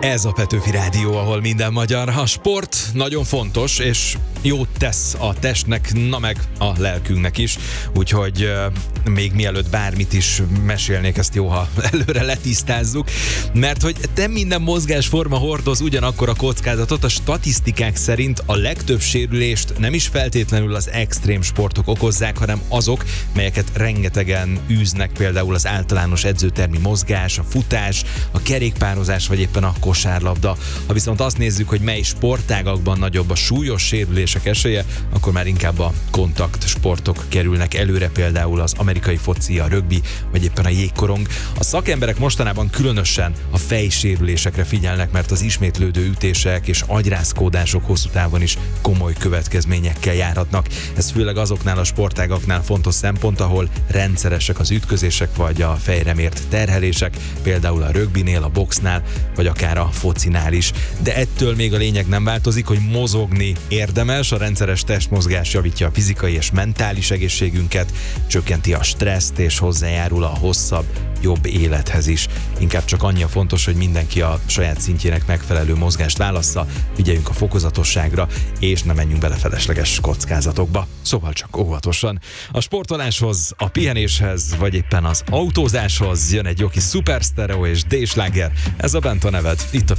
Ez a Petőfi Rádió, ahol minden magyar. A sport nagyon fontos, és jót tesz a testnek, na meg a lelkünknek is. Úgyhogy még mielőtt bármit is mesélnék, ezt jó, ha előre letisztázzuk. Mert hogy nem minden mozgásforma hordoz ugyanakkor a kockázatot. A statisztikák szerint a legtöbb sérülést nem is feltétlenül az extrém sportok okozzák, hanem azok, melyeket rengetegen űznek, például az általános edzőtermi mozgás, a futás, a kerékpározás, vagy éppen a kosárlabda. Ha viszont azt nézzük, hogy mely sportágakban nagyobb a súlyos sérülések esélye, akkor már inkább a kontakt sportok kerülnek előre, például az amerikai foci, a rögbi, vagy éppen a jégkorong. A szakemberek mostanában különösen a fejsérülésekre figyelnek, mert az ismétlődő ütések és agyrázkódások hosszú távon is komoly következményekkel járhatnak. Ez főleg azoknál a sportágaknál fontos szempont, ahol rendszeresek az ütközések vagy a fejre mért terhelések, például a rögbinél, a boxnál, vagy akár a focinál is. De ettől még a lényeg nem változik, hogy mozogni érdemes, a rendszeres testmozgás javítja a fizikai és mentális egészségünket, csökkenti a stresszt és hozzájárul a hosszabb, jobb élethez is. Inkább csak annyi a fontos, hogy mindenki a saját szintjének megfelelő mozgást válassza, figyeljünk a fokozatosságra, és ne menjünk bele felesleges kockázatokba. Szóval csak óvatosan. A sportoláshoz, a pihenéshez, vagy éppen az autózáshoz jön egy jó kis Super Stereo és D-sláger. Ez a Bent a neved, itt a